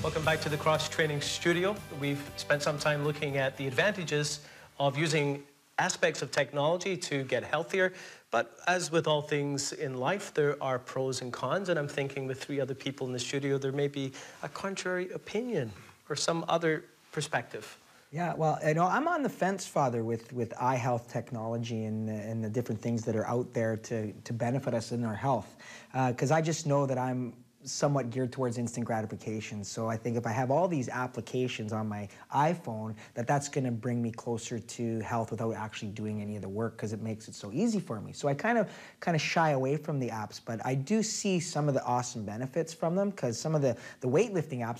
Welcome back to the Cross Training Studio. We've spent some time looking at the advantages of using aspects of technology to get healthier. But as with all things in life, there are pros and cons. And I'm thinking with three other people in the studio, there may be a contrary opinion or some other perspective. Yeah, well, I'm on the fence, Father, with eye health technology and the different things that are out there to benefit us in our health. Because I just know that I'm somewhat geared towards instant gratification. So I think if I have all these applications on my iPhone, that's going to bring me closer to health without actually doing any of the work, because it makes it so easy for me. So I kind of shy away from the apps, but I do see some of the awesome benefits from them, because some of the weightlifting apps